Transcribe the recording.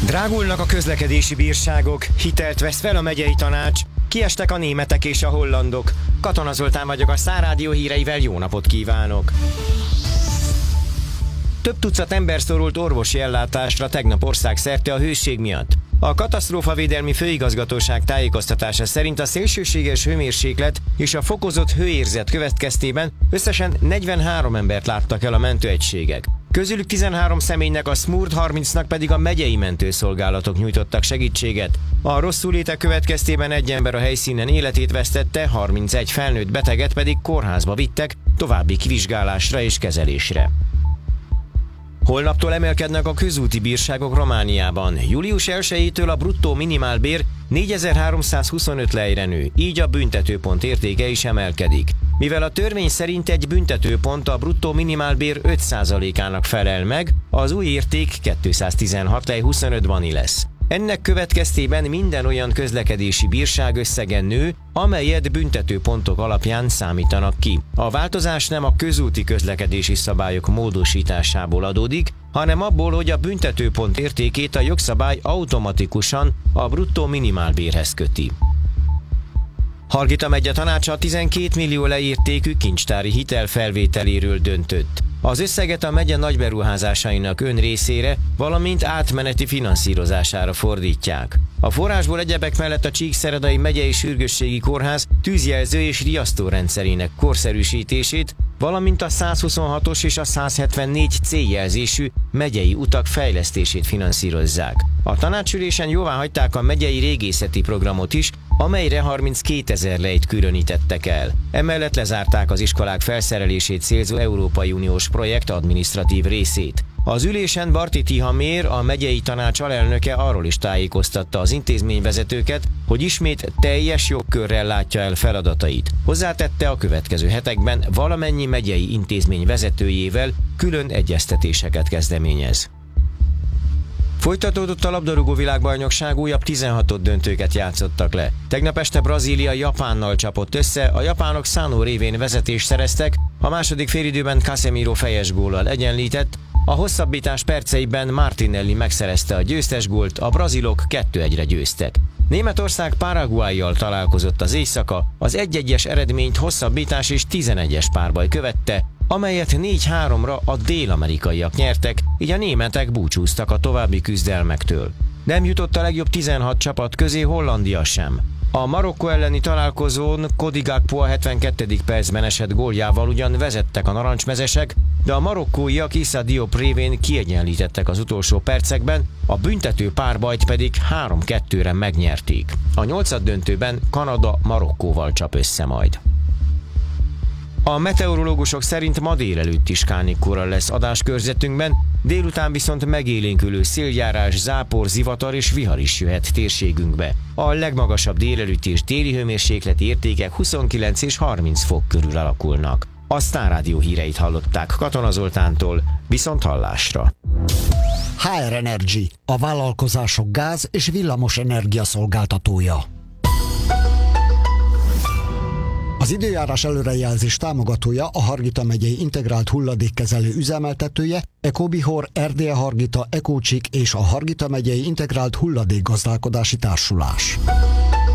Drágulnak a közlekedési bírságok, hitelt vesz fel a megyei tanács, kiestek a németek és a hollandok. Katona Zoltán vagyok, a Sztár Rádió híreivel jó napot kívánok! Több tucat ember szorult orvosi ellátásra tegnap országszerte a hőség miatt. A Katasztrófavédelmi Főigazgatóság tájékoztatása szerint a szélsőséges hőmérséklet és a fokozott hőérzet következtében összesen 43 embert láttak el a mentőegységek. Közülük 13 személynek, a SMURD 30-nak pedig a megyei mentőszolgálatok nyújtottak segítséget. A rosszulétek következtében egy ember a helyszínen életét vesztette, 31 felnőtt beteget pedig kórházba vittek további kivizsgálásra és kezelésre. Holnaptól emelkednek a közúti bírságok Romániában. Július 1-től a bruttó minimálbér 4325 lejre nő, így a büntetőpont értéke is emelkedik. Mivel a törvény szerint egy büntetőpont a bruttó minimálbér 5%-ának felel meg, az új érték 216 lej 25 bani lesz. Ennek következtében minden olyan közlekedési bírság összegen nő, amelyet büntetőpontok alapján számítanak ki. A változás nem a közúti közlekedési szabályok módosításából adódik, hanem abból, hogy a büntetőpont értékét a jogszabály automatikusan a bruttó minimálbérhez köti. Hargita megye tanácsa 12 millió leértékű kincstári hitel felvételéről döntött. Az összeget a megye nagyberuházásainak önrészére, valamint átmeneti finanszírozására fordítják. A forrásból egyebek mellett a Csíkszeredai megyei sürgősségi kórház tűzjelző és riasztórendszerének korszerűsítését, valamint a 126-os és a 174 céljelzésű megyei utak fejlesztését finanszírozzák. A tanácsülésen jóváhagyták a megyei régészeti programot is, amelyre 32 000 lejt különítettek el. Emellett lezárták az iskolák felszerelését célzó Európai Uniós projekt adminisztratív részét. Az ülésen Barti Tihamér, a megyei tanács alelnöke arról is tájékoztatta az intézményvezetőket, hogy ismét teljes jogkörrel látja el feladatait. Hozzátette, a következő hetekben valamennyi megyei intézmény vezetőjével külön egyeztetéseket kezdeményez. Folytatódott a labdarúgó világbajnokság, újabb 16. döntőket játszottak le. Tegnap este Brazília Japánnal csapott össze, a japánok Sano révén vezetést szereztek, a második félidőben Casemiro fejes góllal egyenlített, a hosszabbítás perceiben Martinelli megszerezte a győztes gólt, a brazilok 2-1-re győztek. Németország Paraguayyal találkozott az éjszaka, az 1-1-es eredményt hosszabbítás és 11-es párbaj követte, amelyet 4-3-ra a dél-amerikaiak nyertek, így a németek búcsúztak a további küzdelmektől. Nem jutott a legjobb 16 csapat közé Hollandia sem. A Marokkó elleni találkozón Cody Gakpo a 72. percben esett góljával ugyan vezettek a narancsmezesek, de a marokkóiak Issa Diop révén kiegyenlítettek az utolsó percekben, a büntető párbajt pedig 3-2-re megnyerték. A 8. döntőben Kanada Marokkóval csap össze majd. A meteorológusok szerint ma délelőtt is kánikora lesz adáskörzetünkben, délután viszont megélénkülő széljárás, zápor, zivatar és vihar is jöhet térségünkbe. A legmagasabb délelőtt és téli hőmérsékleti értékek 29 és 30 fok körül alakulnak. A Sztár Rádió híreit hallották Katona Zoltántól, viszont hallásra. HR Energy, a vállalkozások gáz- és villamos energia szolgáltatója. Az időjárás előrejelzés támogatója, a Hargita megyei integrált hulladékkezelő üzemeltetője, Ecobihor, RDE Hargita, Ecócsik és a Hargita megyei integrált hulladékgazdálkodási társulás.